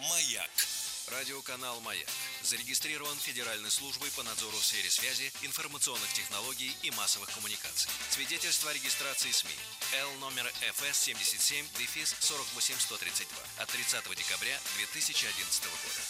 Маяк. Радиоканал «Маяк» зарегистрирован Федеральной службой по надзору в сфере связи, информационных технологий и массовых коммуникаций. Свидетельство о регистрации СМИ. Л номер ФС 77-48132 от 30 декабря 2011 года.